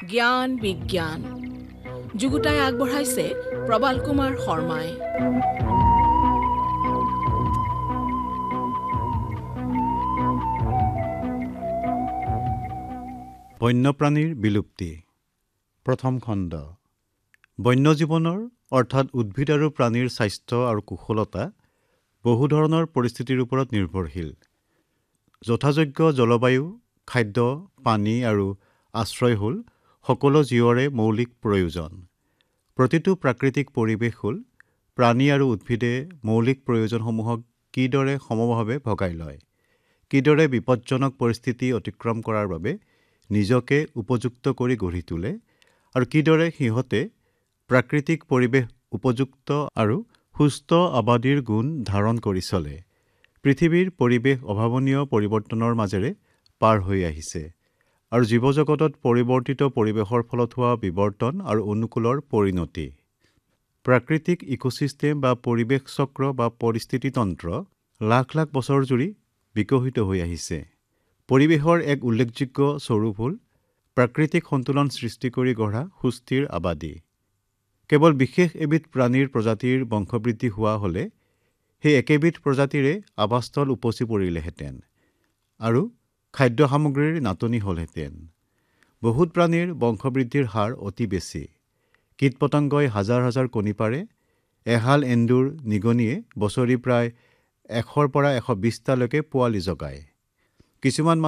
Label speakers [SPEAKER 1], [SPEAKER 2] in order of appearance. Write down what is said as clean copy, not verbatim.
[SPEAKER 1] জ্ঞান বিজ্ঞান যুগুতাই আগবঢ়াইছে প্ৰবাল কুমাৰ শৰ্মাই।
[SPEAKER 2] বন্যপ্ৰাণীৰ বিলুপ্তি। প্ৰথম খণ্ড। বন্যজীৱনৰ অৰ্থাৎ উদ্ভিদ আৰু প্ৰাণীৰ স্বাস্থ্য আৰু কুশলতা বহু ধৰণৰ পৰিস্থিতিৰ ওপৰত নিৰ্ভৰশীল। যথাযোগ্য জলবায়ু, খাদ্য, পানী আৰু আশ্ৰয় হ'ল সকলো জীৱৰে মৌলিক প্ৰয়োজন। প্ৰতিটো প্ৰাকৃতিক পৰিৱেশ হ'ল প্ৰাণী আৰু উদ্ভিদে মৌলিক প্ৰয়োজনসমূহক কিদৰে সমভাৱে ভগাই লয়, কিদৰে বিপদজনক পৰিস্থিতি অতিক্ৰম কৰাৰ বাবে নিজকে উপযুক্ত কৰি গঢ়ি তোলে আৰু কিদৰে সিহঁতে প্ৰাকৃতিক পৰিৱেশ উপযুক্ত আৰু সুস্থ আবাদীৰ গুণ ধাৰণ কৰি চলে। পৃথিৱীৰ পৰিৱেশ অভাৱনীয় পৰিৱৰ্তনৰ মাজেৰে পাৰ হৈ আহিছে আৰু জীৱজগতত পৰিৱৰ্তিত পৰিৱেশৰ ফলত হোৱা বিৱৰ্তন আৰু অনুকূলৰ পৰিণতি। প্ৰাকৃতিক ইক'ছিষ্টেম বা পৰিৱেশ চক্ৰ বা পৰিস্থিতিতন্ত্ৰ লাখ লাখ বছৰ জুৰি বিকশিত হৈ আহিছে। পৰিৱেশৰ এক উল্লেখযোগ্য স্বৰূপ হ'ল প্ৰাকৃতিক সন্তুলন সৃষ্টি কৰি গঢ়া সুস্থিৰ আবাদী। কেৱল বিশেষ এবিধ প্ৰাণীৰ প্ৰজাতিৰ বংশবৃদ্ধি হোৱা হ'লে সেই একেবিধ প্ৰজাতিৰে আৱাসস্থল উপচি পৰিলেহেঁতেন আৰু খাদ্য সামগ্ৰীৰ নাটনি হ'লহেঁতেন। বহুত প্ৰাণীৰ বংশবৃদ্ধিৰ হাৰ অতি বেছি। কীট-পতংগই হাজাৰ হাজাৰ কণী পাৰে। এহাল এন্দুৰ নিগনিয়ে বছৰি প্ৰায় 100 পৰা 120টালৈকে পোৱালি জগায়। কিছুমান